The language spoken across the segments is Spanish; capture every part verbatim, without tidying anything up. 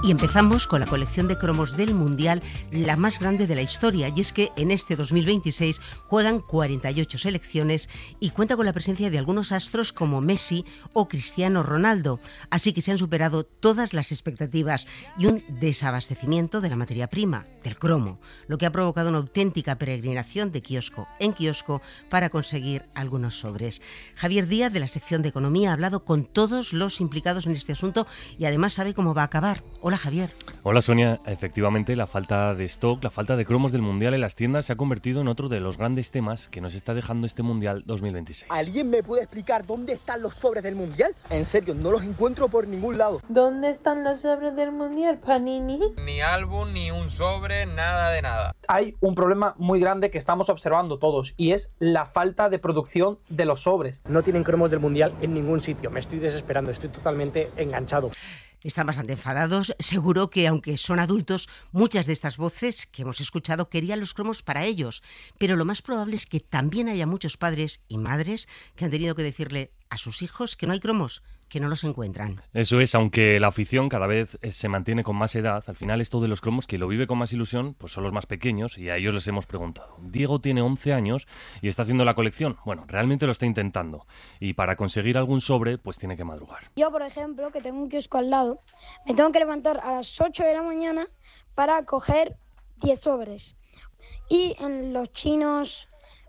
Y empezamos con la colección de cromos del Mundial, la más grande de la historia, y es que en este dos mil veintiséis juegan cuarenta y ocho selecciones y cuenta con la presencia de algunos astros como Messi o Cristiano Ronaldo, así que se han superado todas las expectativas y un desabastecimiento de la materia prima, del cromo, lo que ha provocado una auténtica peregrinación de kiosco en kiosco para conseguir algunos sobres. Javier Díaz, de la sección de Economía, ha hablado con todos los implicados en este asunto y además sabe cómo va a acabar. Hola, Javier. Hola, Sonia. Efectivamente, la falta de stock, la falta de cromos del Mundial en las tiendas se ha convertido en otro de los grandes temas que nos está dejando este Mundial dos mil veintiséis. ¿Alguien me puede explicar dónde están los sobres del Mundial? En serio, no los encuentro por ningún lado. ¿Dónde están los sobres del Mundial, Panini? Ni álbum, ni un sobre, nada de nada. Hay un problema muy grande que estamos observando todos y es la falta de producción de los sobres. No tienen cromos del Mundial en ningún sitio. Me estoy desesperando, estoy totalmente enganchado. Están bastante enfadados. Seguro que, aunque son adultos, muchas de estas voces que hemos escuchado querían los cromos para ellos. Pero lo más probable es que también haya muchos padres y madres que han tenido que decirle a sus hijos que no hay cromos, que no los encuentran. Eso es, aunque la afición cada vez se mantiene con más edad, al final esto de los cromos, quien lo vive con más ilusión, pues son los más pequeños, y a ellos les hemos preguntado. Diego tiene once años y está haciendo la colección. Bueno, realmente lo está intentando. Y para conseguir algún sobre, pues tiene que madrugar. Yo, por ejemplo, que tengo un kiosco al lado, me tengo que levantar a las ocho de la mañana para coger diez sobres. Y en los chinos,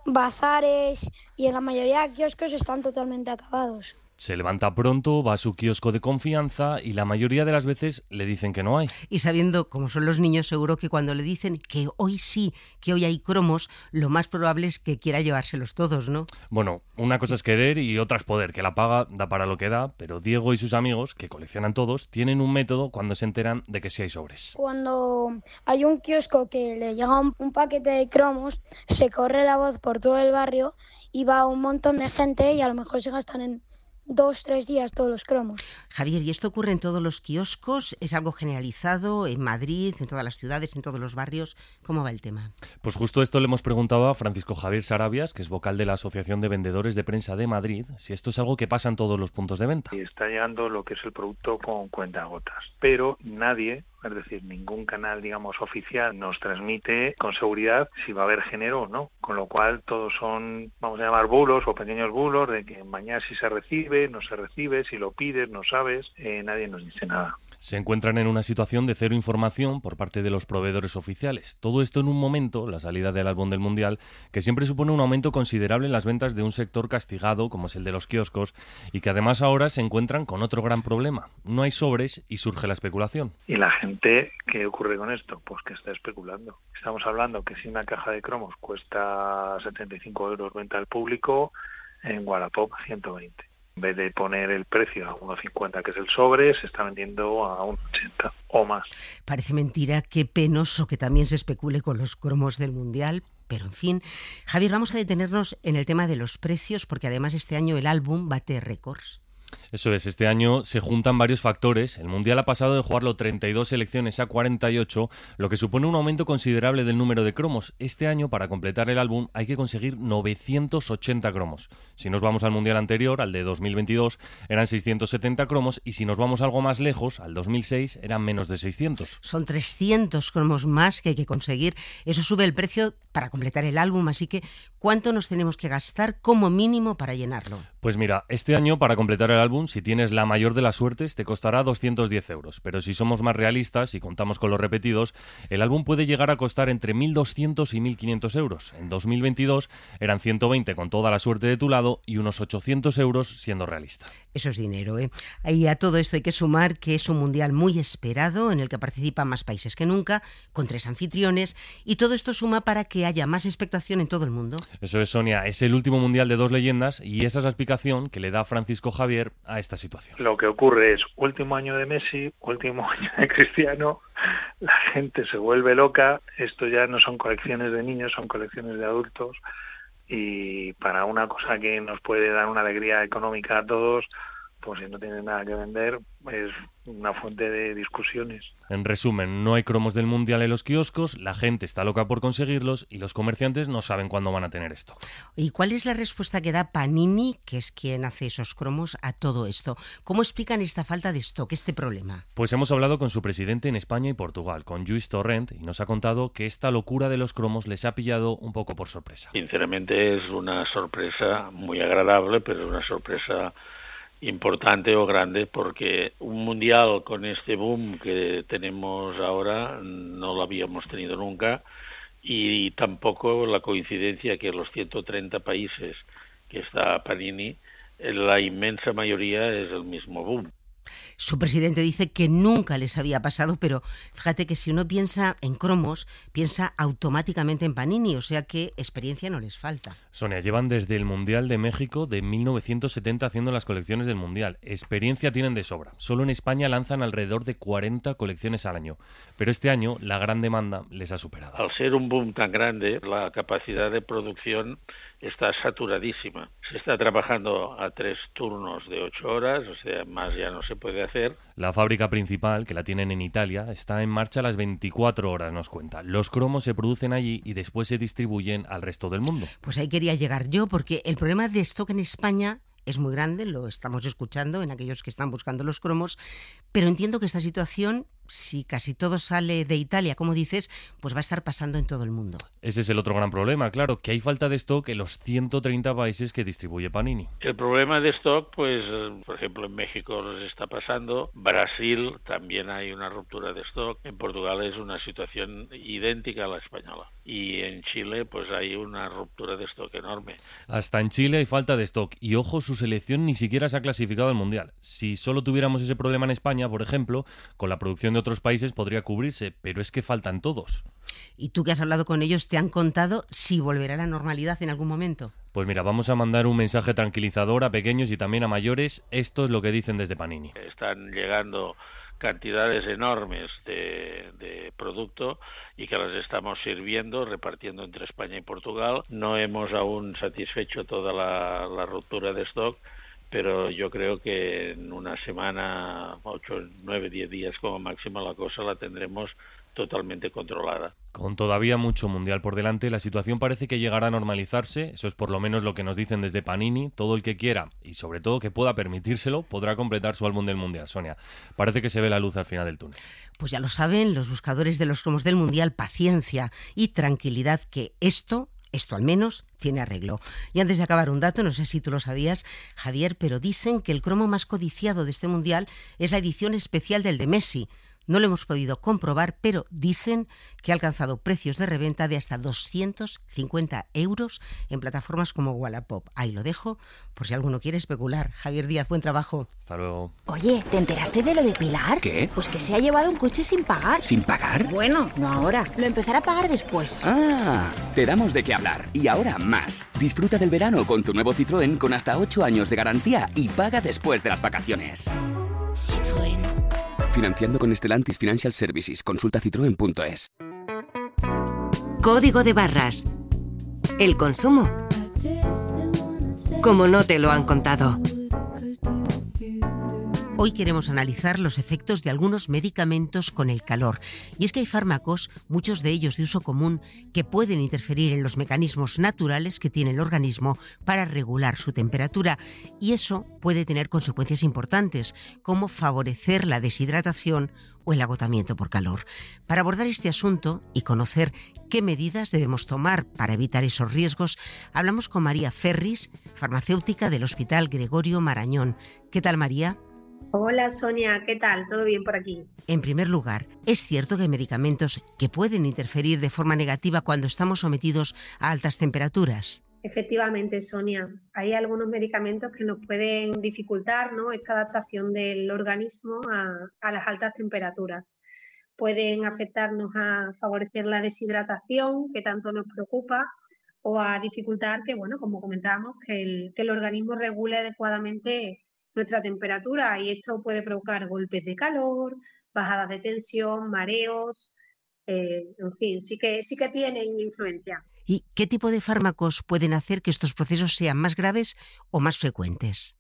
bazares y en la mayoría de kioscos están totalmente acabados. Se levanta pronto, va a su kiosco de confianza y la mayoría de las veces le dicen que no hay. Y sabiendo cómo son los niños, seguro que cuando le dicen que hoy sí, que hoy hay cromos, lo más probable es que quiera llevárselos todos, ¿no? Bueno, una cosa es querer y otra es poder, que la paga da para lo que da, pero Diego y sus amigos, que coleccionan todos, tienen un método cuando se enteran de que sí hay sobres. Cuando hay un kiosco que le llega un, un paquete de cromos, se corre la voz por todo el barrio y va un montón de gente y a lo mejor se gastan en dos, tres días todos los cromos. Javier, ¿y esto ocurre en todos los kioscos? ¿Es algo generalizado en Madrid, en todas las ciudades, en todos los barrios? ¿Cómo va el tema? Pues justo esto le hemos preguntado a Francisco Javier Sarabias, que es vocal de la Asociación de Vendedores de Prensa de Madrid, si esto es algo que pasa en todos los puntos de venta. Y está llegando lo que es el producto con cuentagotas, pero nadie, es decir, ningún canal, digamos, oficial nos transmite con seguridad si va a haber género o no, con lo cual todos son, vamos a llamar bulos o pequeños bulos de que mañana si se recibe, no se recibe, si lo pides, no sabes, eh, nadie nos dice nada. Se encuentran en una situación de cero información por parte de los proveedores oficiales. Todo esto en un momento, la salida del álbum del Mundial, que siempre supone un aumento considerable en las ventas de un sector castigado como es el de los kioscos y que además ahora se encuentran con otro gran problema. No hay sobres y surge la especulación. Y la gente, ¿qué ocurre con esto? Pues que está especulando. Estamos hablando que si una caja de cromos cuesta setenta y cinco euros venta al público, en Wallapop ciento veinte. En vez de poner el precio a uno cincuenta, que es el sobre, se está vendiendo a uno ochenta o más. Parece mentira, qué penoso que también se especule con los cromos del Mundial. Pero, en fin, Javier, vamos a detenernos en el tema de los precios, porque además este año el álbum bate récords. Eso es, este año se juntan varios factores. El Mundial ha pasado de jugarlo treinta y dos selecciones a cuarenta y ocho, lo que supone un aumento considerable del número de cromos. Este año, para completar el álbum, hay que conseguir novecientos ochenta cromos. Si nos vamos al Mundial anterior, al de dos mil veintidós, eran seiscientos setenta cromos, y si nos vamos algo más lejos, al dos mil seis, eran menos de seiscientos. Son trescientos cromos más que hay que conseguir. Eso sube el precio para completar el álbum, así que ¿cuánto nos tenemos que gastar como mínimo para llenarlo? Pues mira, este año, para completar el álbum, si tienes la mayor de las suertes, te costará doscientos diez euros. Pero si somos más realistas y contamos con los repetidos, el álbum puede llegar a costar entre mil doscientos y mil quinientos euros. En dos mil veintidós eran ciento veinte con toda la suerte de tu lado y unos ochocientos euros siendo realista. Eso es dinero, ¿eh? Y a todo esto hay que sumar que es un mundial muy esperado, en el que participan más países que nunca, con tres anfitriones, y todo esto suma para que haya más expectación en todo el mundo. Eso es, Sonia, es el último mundial de dos leyendas y esa es la explicación que le da Francisco Javier a esta situación. Lo que ocurre es último año de Messi, último año de Cristiano, la gente se vuelve loca, esto ya no son colecciones de niños, son colecciones de adultos, y para una cosa que nos puede dar una alegría económica a todos, pues si no tienen nada que vender, es una fuente de discusiones. En resumen, no hay cromos del Mundial en los kioscos, la gente está loca por conseguirlos y los comerciantes no saben cuándo van a tener esto. ¿Y cuál es la respuesta que da Panini, que es quien hace esos cromos, a todo esto? ¿Cómo explican esta falta de stock, este problema? Pues hemos hablado con su presidente en España y Portugal, con Lluís Torrent, y nos ha contado que esta locura de los cromos les ha pillado un poco por sorpresa. Sinceramente es una sorpresa muy agradable, pero una sorpresa importante o grande, porque un mundial con este boom que tenemos ahora no lo habíamos tenido nunca, y tampoco la coincidencia que los ciento treinta países que está Panini, la inmensa mayoría es el mismo boom. Su presidente dice que nunca les había pasado, pero fíjate que si uno piensa en cromos, piensa automáticamente en Panini, o sea que experiencia no les falta. Sonia, llevan desde el Mundial de México de mil novecientos setenta haciendo las colecciones del Mundial. Experiencia tienen de sobra. Solo en España lanzan alrededor de cuarenta colecciones al año. Pero este año la gran demanda les ha superado. Al ser un boom tan grande, la capacidad de producción está saturadísima. Se está trabajando a tres turnos de ocho horas, o sea, más ya no se puede hacer. La fábrica principal, que la tienen en Italia, está en marcha a las veinticuatro horas, nos cuenta. Los cromos se producen allí y después se distribuyen al resto del mundo. Pues ahí quería llegar yo, porque el problema de stock en España es muy grande, lo estamos escuchando en aquellos que están buscando los cromos, pero entiendo que esta situación, si casi todo sale de Italia, como dices, pues va a estar pasando en todo el mundo. Ese es el otro gran problema, claro, que hay falta de stock en los ciento treinta países que distribuye Panini. El problema de stock, pues, por ejemplo, en México nos está pasando, Brasil también hay una ruptura de stock, en Portugal es una situación idéntica a la española, y en Chile, pues, hay una ruptura de stock enorme. Hasta en Chile hay falta de stock, y ojo, su selección ni siquiera se ha clasificado al Mundial. Si solo tuviéramos ese problema en España, por ejemplo, con la producción de otros países podría cubrirse, pero es que faltan todos. ¿Y tú que has hablado con ellos, te han contado si volverá a la normalidad en algún momento? Pues mira, vamos a mandar un mensaje tranquilizador a pequeños y también a mayores. Esto es lo que dicen desde Panini. Están llegando cantidades enormes de, de producto y que las estamos sirviendo, repartiendo entre España y Portugal. No hemos aún satisfecho toda la, la ruptura de stock, pero yo creo que en una semana, ocho, nueve, diez días como máximo, la cosa la tendremos totalmente controlada. Con todavía mucho mundial por delante, la situación parece que llegará a normalizarse. Eso es por lo menos lo que nos dicen desde Panini. Todo el que quiera, y sobre todo que pueda permitírselo, podrá completar su álbum del Mundial. Sonia, parece que se ve la luz al final del túnel. Pues ya lo saben los buscadores de los cromos del Mundial, paciencia y tranquilidad, que esto... Esto al menos tiene arreglo. Y antes de acabar un dato, no sé si tú lo sabías, Javier, pero dicen que el cromo más codiciado de este Mundial es la edición especial del de Messi. No lo hemos podido comprobar, pero dicen que ha alcanzado precios de reventa de hasta doscientos cincuenta euros en plataformas como Wallapop. Ahí lo dejo, por si alguno quiere especular. Javier Díaz, buen trabajo. Hasta luego. Oye, ¿te enteraste de lo de Pilar? ¿Qué? Pues que se ha llevado un coche sin pagar. ¿Sin pagar? Bueno, no ahora. Lo empezará a pagar después. Ah, te damos de qué hablar. Y ahora más. Disfruta del verano con tu nuevo Citroën con hasta ocho años de garantía y paga después de las vacaciones. Citroën. Financiando con Stellantis Financial Services. Consulta citroen punto es. Código de barras. El consumo. Como no te lo han contado. Hoy queremos analizar los efectos de algunos medicamentos con el calor. Y es que hay fármacos, muchos de ellos de uso común, que pueden interferir en los mecanismos naturales que tiene el organismo para regular su temperatura. Y eso puede tener consecuencias importantes, como favorecer la deshidratación o el agotamiento por calor. Para abordar este asunto y conocer qué medidas debemos tomar para evitar esos riesgos, hablamos con María Ferris, farmacéutica del Hospital Gregorio Marañón. ¿Qué tal, María? Hola Sonia, ¿qué tal? ¿Todo bien por aquí? En primer lugar, ¿es cierto que hay medicamentos que pueden interferir de forma negativa cuando estamos sometidos a altas temperaturas? Efectivamente, Sonia, hay algunos medicamentos que nos pueden dificultar, ¿no?, esta adaptación del organismo a, a las altas temperaturas. Pueden afectarnos a favorecer la deshidratación, que tanto nos preocupa, o a dificultar que, bueno, como comentábamos, que el, que el organismo regule adecuadamente nuestra temperatura, y esto puede provocar golpes de calor, bajadas de tensión, mareos, eh, en fin, sí que, sí que tienen influencia. ¿Y qué tipo de fármacos pueden hacer que estos procesos sean más graves o más frecuentes?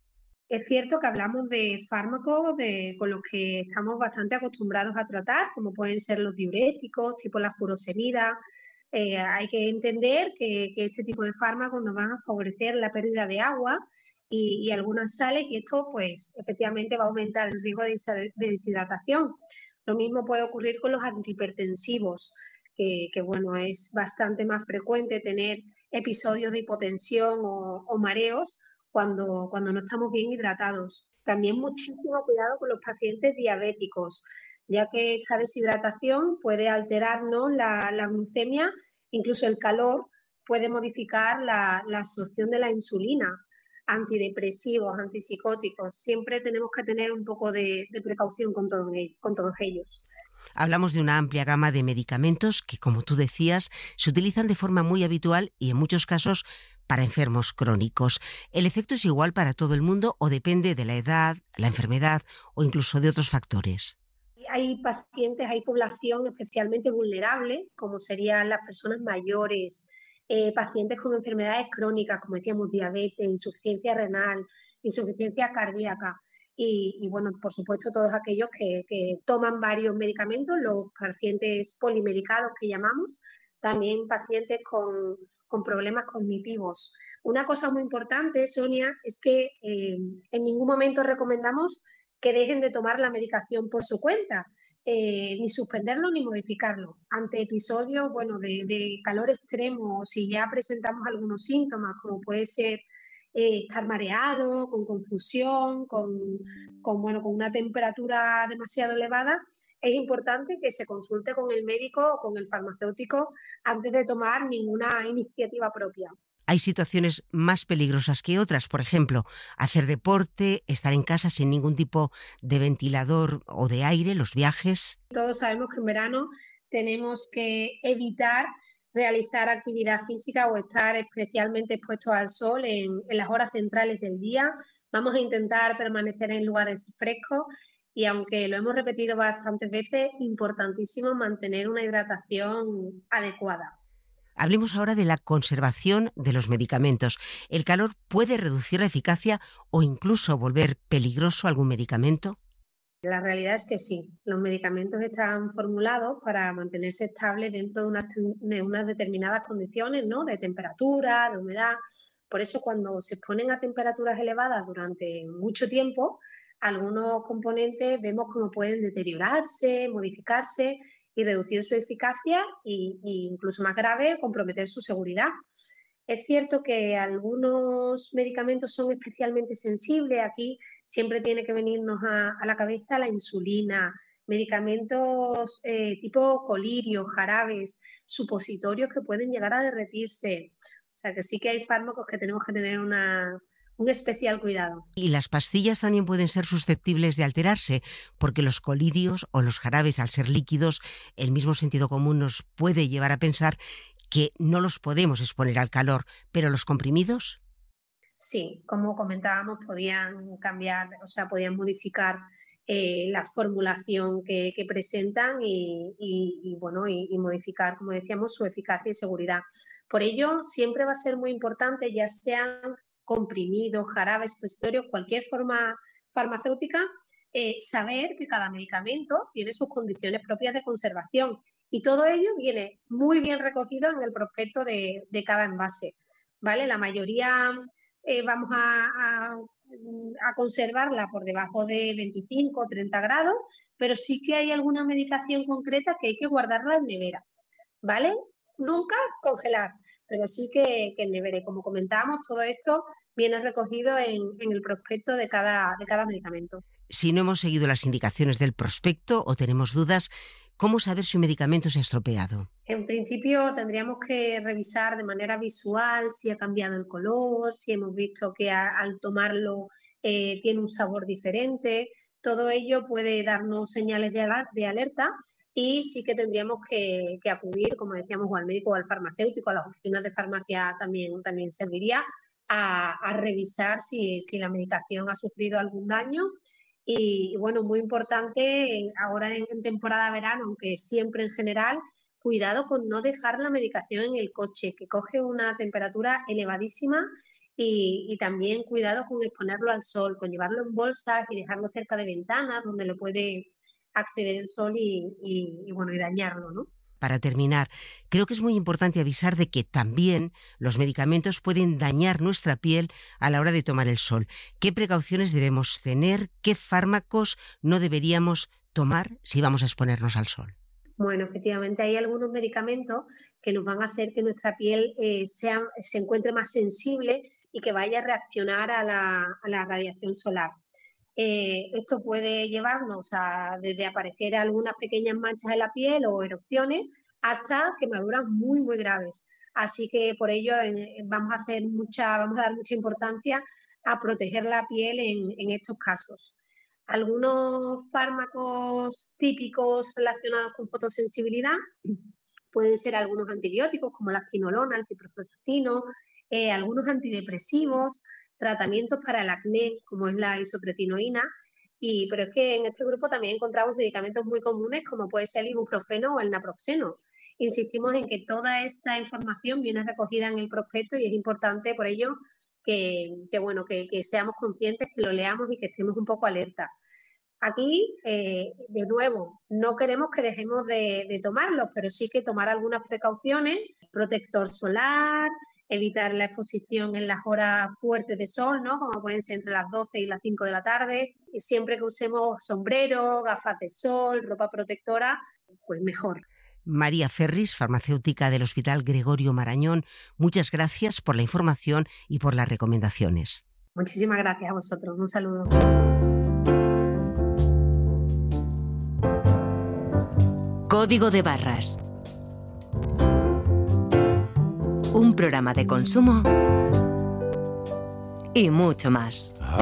Es cierto que hablamos de fármacos de, con los que estamos bastante acostumbrados a tratar, como pueden ser los diuréticos, tipo la furosemida. Eh, hay que entender que, que este tipo de fármacos nos van a favorecer la pérdida de agua y, y algunas sales, y esto pues efectivamente va a aumentar el riesgo de, de deshidratación. Lo mismo puede ocurrir con los antihipertensivos, que, que bueno, es bastante más frecuente tener episodios de hipotensión o, o mareos cuando, cuando no estamos bien hidratados. También muchísimo cuidado con los pacientes diabéticos, ya que esta deshidratación puede alterarnos la, la glucemia, incluso el calor puede modificar la, la absorción de la insulina. Antidepresivos, antipsicóticos, siempre tenemos que tener un poco de, de precaución con, todo, con todos ellos. Hablamos de una amplia gama de medicamentos que, como tú decías, se utilizan de forma muy habitual y en muchos casos para enfermos crónicos. ¿El efecto es igual para todo el mundo o depende de la edad, la enfermedad o incluso de otros factores? Hay pacientes, hay población especialmente vulnerable, como serían las personas mayores, eh, pacientes con enfermedades crónicas, como decíamos, diabetes, insuficiencia renal, insuficiencia cardíaca. Y, y bueno, por supuesto, todos aquellos que, que toman varios medicamentos, los pacientes polimedicados que llamamos, también pacientes con, con problemas cognitivos. Una cosa muy importante, Sonia, es que eh, en ningún momento recomendamos que dejen de tomar la medicación por su cuenta, eh, ni suspenderlo ni modificarlo. Ante episodios bueno, de, de calor extremo, o si ya presentamos algunos síntomas, como puede ser eh, estar mareado, con confusión, con, con, bueno, con una temperatura demasiado elevada, es importante que se consulte con el médico o con el farmacéutico antes de tomar ninguna iniciativa propia. Hay situaciones más peligrosas que otras, por ejemplo, hacer deporte, estar en casa sin ningún tipo de ventilador o de aire, los viajes. Todos sabemos que en verano tenemos que evitar realizar actividad física o estar especialmente expuestos al sol en, en las horas centrales del día. Vamos a intentar permanecer en lugares frescos y, aunque lo hemos repetido bastantes veces, importantísimo mantener una hidratación adecuada. Hablemos ahora de la conservación de los medicamentos. ¿El calor puede reducir la eficacia o incluso volver peligroso algún medicamento? La realidad es que sí. Los medicamentos están formulados para mantenerse estables dentro de unas, de unas determinadas condiciones, ¿no? De temperatura, de humedad. Por eso, cuando se exponen a temperaturas elevadas durante mucho tiempo, algunos componentes vemos cómo pueden deteriorarse, modificarse y reducir su eficacia e incluso más grave, comprometer su seguridad. Es cierto que algunos medicamentos son especialmente sensibles. Aquí siempre tiene que venirnos a, a la cabeza la insulina, medicamentos eh, tipo colirio, jarabes, supositorios que pueden llegar a derretirse. O sea que sí que hay fármacos que tenemos que tener una... un especial cuidado. Y las pastillas también pueden ser susceptibles de alterarse, porque los colirios o los jarabes, al ser líquidos, el mismo sentido común nos puede llevar a pensar que no los podemos exponer al calor, pero los comprimidos... Sí, como comentábamos, podían cambiar, o sea, podían modificar eh, la formulación que, que presentan y, y, y bueno, y, y modificar, como decíamos, su eficacia y seguridad. Por ello, siempre va a ser muy importante, ya sean comprimidos, jarabes, supositorios, cualquier forma farmacéutica, eh, saber que cada medicamento tiene sus condiciones propias de conservación y todo ello viene muy bien recogido en el prospecto de, de cada envase, ¿vale? La mayoría eh, vamos a, a, a conservarla por debajo de veinticinco o treinta grados, pero sí que hay alguna medicación concreta que hay que guardarla en nevera, ¿vale? Nunca congelar, pero sí que, que en nevera. Y como comentábamos, todo esto viene recogido en, en el prospecto de cada, de cada medicamento. Si no hemos seguido las indicaciones del prospecto o tenemos dudas, ¿cómo saber si un medicamento se ha estropeado? En principio tendríamos que revisar de manera visual si ha cambiado el color, si hemos visto que a, al tomarlo eh, tiene un sabor diferente. Todo ello puede darnos señales de, de alerta. Y sí que tendríamos que, que acudir, como decíamos, o al médico o al farmacéutico, a las oficinas de farmacia también, también serviría, a, a revisar si, si la medicación ha sufrido algún daño. Y, y bueno, muy importante ahora en, en temporada de verano, aunque siempre en general, cuidado con no dejar la medicación en el coche, que coge una temperatura elevadísima Y, y también cuidado con exponerlo al sol, con llevarlo en bolsas y dejarlo cerca de ventanas donde le puede acceder el sol y, y, y bueno, y dañarlo, ¿no? Para terminar, creo que es muy importante avisar de que también los medicamentos pueden dañar nuestra piel a la hora de tomar el sol. ¿Qué precauciones debemos tener? ¿Qué fármacos no deberíamos tomar si vamos a exponernos al sol? Bueno, efectivamente hay algunos medicamentos que nos van a hacer que nuestra piel eh, sea, se encuentre más sensible y que vaya a reaccionar a la, a la radiación solar. Eh, esto puede llevarnos a desde aparecer algunas pequeñas manchas en la piel o erupciones hasta quemaduras muy muy graves. Así que por ello eh, vamos a hacer mucha, vamos a dar mucha importancia a proteger la piel en, en estos casos. Algunos fármacos típicos relacionados con fotosensibilidad pueden ser algunos antibióticos como la quinolona, el ciprofloxacino, eh, algunos antidepresivos, tratamientos para el acné como es la isotretinoína, y, pero es que en este grupo también encontramos medicamentos muy comunes como puede ser el ibuprofeno o el naproxeno. Insistimos en que toda esta información viene recogida en el prospecto y es importante por ello que, que, bueno, que, que seamos conscientes, que lo leamos y que estemos un poco alerta. Aquí, eh, de nuevo, no queremos que dejemos de, de tomarlos, pero sí que tomar algunas precauciones, protector solar, evitar la exposición en las horas fuertes de sol, ¿no? Como pueden ser entre las doce y las cinco de la tarde, y siempre que usemos sombrero, gafas de sol, ropa protectora, pues mejor. María Ferris, farmacéutica del Hospital Gregorio Marañón, muchas gracias por la información y por las recomendaciones. Muchísimas gracias a vosotros. Un saludo. Código de Barras. Un programa de consumo y mucho más.